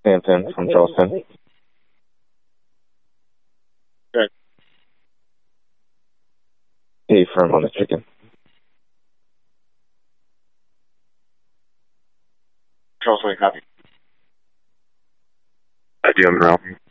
Stanton from Charleston. Good. Hey, firm on the chicken. Charleston, copy. I do, I'm Ralph.